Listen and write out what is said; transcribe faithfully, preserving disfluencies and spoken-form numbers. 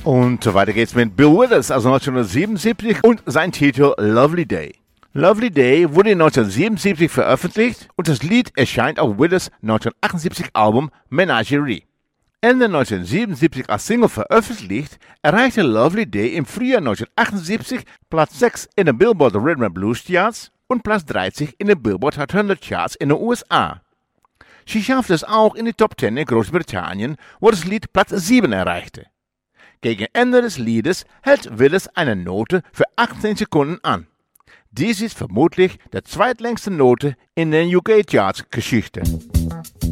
Und weiter geht's mit Bill Withers aus neunzehnhundertsiebenundsiebzig und sein Titel Lovely Day. Lovely Day wurde neunzehnhundertsiebenundsiebzig veröffentlicht und das Lied erscheint auf Withers neunzehnhundertachtundsiebzig Album Menagerie. Ende neunzehnhundertsiebenundsiebzig als Single veröffentlicht, erreichte Lovely Day im Frühjahr neunzehnhundertachtundsiebzig Platz sechs in den Billboard Rhythm and Blues Charts und Platz dreißig in den Billboard Hot hundert Charts in den U S A. Sie schaffte es auch in die Top zehn in Großbritannien, wo das Lied Platz sieben erreichte. Gegen Ende des Liedes hält Withers eine Note für achtzehn Sekunden an. Dies ist vermutlich die zweitlängste Note in den U K-Charts-Geschichte.